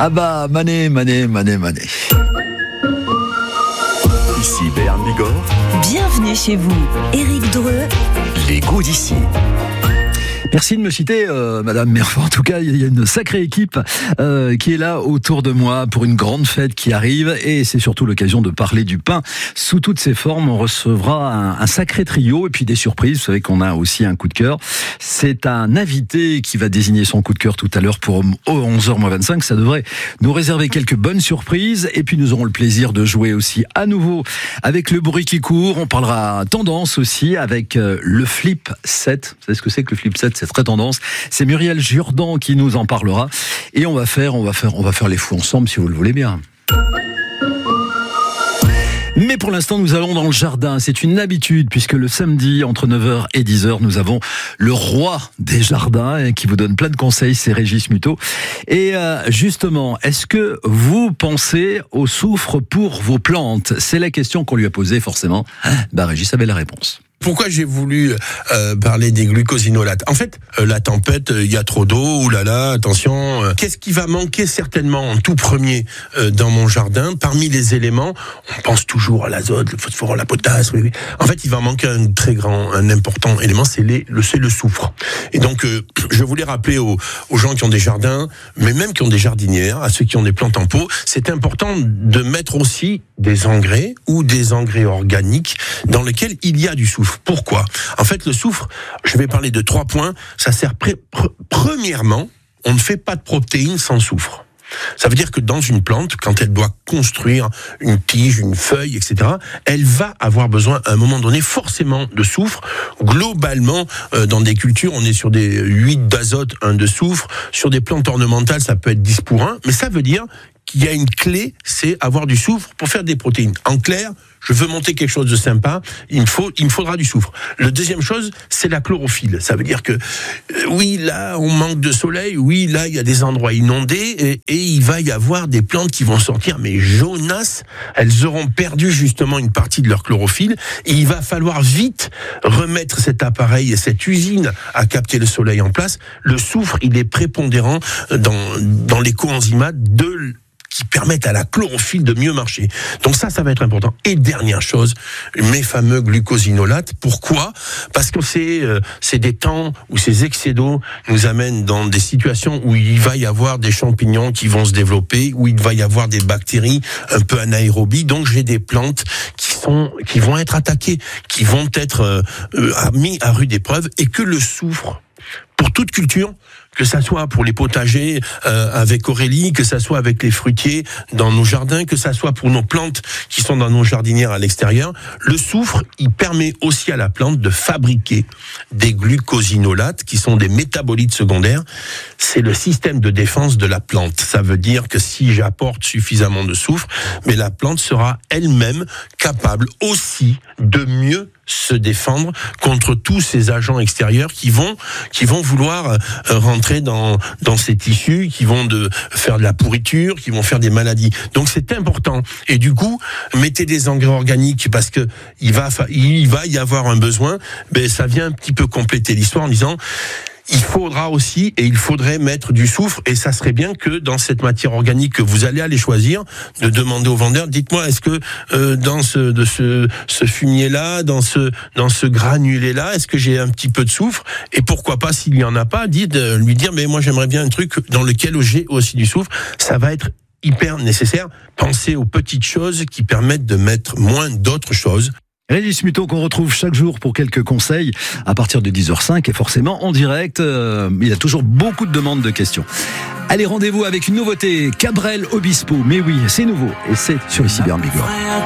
Ah bah, Mané. Ici Béarn Bigorre. Bienvenue chez vous, Éric Dreux. Les goûts d'ici. Merci de me citer, Madame Merfort. En tout cas, il y a une sacrée équipe qui est là autour de moi pour une grande fête qui arrive. Et c'est surtout l'occasion de parler du pain sous toutes ses formes. On recevra un sacré trio et puis des surprises. Vous savez qu'on a aussi un coup de cœur. C'est un invité qui va désigner son coup de cœur tout à l'heure pour 11h25. Ça devrait nous réserver quelques bonnes surprises. Et puis nous aurons le plaisir de jouer aussi à nouveau avec le bruit qui court. On parlera tendance aussi avec le Flip 7. Vous savez ce que c'est que le Flip 7? C'est très tendance. C'est Muriel Jourdan qui nous en parlera. Et on va faire les fous ensemble si vous le voulez bien. Mais pour l'instant, nous allons dans le jardin. C'est une habitude puisque le samedi, entre 9h et 10h, nous avons le roi des jardins qui vous donne plein de conseils, c'est Régis Muto. Et justement, est-ce que vous pensez au soufre pour vos plantes? C'est la question qu'on lui a posée forcément. Régis avait la réponse. Pourquoi j'ai voulu parler des glucosinolates? En fait, la tempête, il y a trop d'eau, oulala, attention. Qu'est-ce qui va manquer certainement en tout premier dans mon jardin? Parmi les éléments, on pense toujours à l'azote, le phosphore, la potasse. Oui. En fait, il va manquer un important élément, c'est le soufre. Et donc, je voulais rappeler aux gens qui ont des jardins, mais même qui ont des jardinières, à ceux qui ont des plantes en pot, c'est important de mettre aussi des engrais ou des engrais organiques dans lesquels il y a du soufre. Pourquoi? En fait, le soufre, je vais parler de 3 points. Ça sert premièrement, on ne fait pas de protéines sans soufre. Ça veut dire que dans une plante, quand elle doit construire une tige, une feuille, etc., elle va avoir besoin, à un moment donné, forcément de soufre. Globalement, dans des cultures, on est sur des 8 d'azote, 1 de soufre. Sur des plantes ornementales, ça peut être 10 pour 1. Mais ça veut dire qu'il y a une clé, c'est avoir du soufre pour faire des protéines. En clair, je veux monter quelque chose de sympa, il me faudra du soufre. Le deuxième chose, c'est la chlorophylle. Ça veut dire que, oui, là, on manque de soleil, oui, là, il y a des endroits inondés, et il va y avoir des plantes qui vont sortir, mais jaunasses, elles auront perdu justement une partie de leur chlorophylle, et il va falloir vite remettre cet appareil et cette usine à capter le soleil en place. Le soufre, il est prépondérant dans les coenzymates qui permettent à la chlorophylle de mieux marcher. Donc ça va être important. Et dernière chose, mes fameux glucosinolates. Pourquoi? Parce que c'est des temps où ces excès d'eau nous amènent dans des situations où il va y avoir des champignons qui vont se développer, où il va y avoir des bactéries un peu anaérobies. Donc j'ai des plantes qui vont être attaquées, qui vont être mis à rude épreuve, et que le soufre, pour toute culture, que ça soit pour les potagers avec Aurélie, que ça soit avec les fruitiers dans nos jardins, que ça soit pour nos plantes qui sont dans nos jardinières à l'extérieur, le soufre, il permet aussi à la plante de fabriquer des glucosinolates qui sont des métabolites secondaires. C'est le système de défense de la plante. Ça veut dire que si j'apporte suffisamment de soufre, mais la plante sera elle-même capable aussi de mieux se défendre contre tous ces agents extérieurs qui vont vouloir rentrer dans ces tissus, qui vont faire de la pourriture, qui vont faire des maladies. Donc c'est important. Et du coup, mettez des engrais organiques parce que il va y avoir un besoin. Ben ça vient un petit peu compléter l'histoire en disant il faudra aussi, et il faudrait mettre du soufre, et ça serait bien que dans cette matière organique que vous allez aller choisir, de demander au vendeur, dites-moi, est-ce que dans ce fumier-là, dans ce granulé-là, est-ce que j'ai un petit peu de soufre? Et pourquoi pas, s'il y en a pas, lui dire, mais moi j'aimerais bien un truc dans lequel j'ai aussi du soufre. Ça va être hyper nécessaire. Pensez aux petites choses qui permettent de mettre moins d'autres choses. Régis Muto qu'on retrouve chaque jour pour quelques conseils à partir de 10h05 et forcément en direct. Il y a toujours beaucoup de demandes de questions. Allez, rendez-vous avec une nouveauté, Cabrel Obispo. Mais oui, c'est nouveau et c'est sur Ici Béarn Bigorre.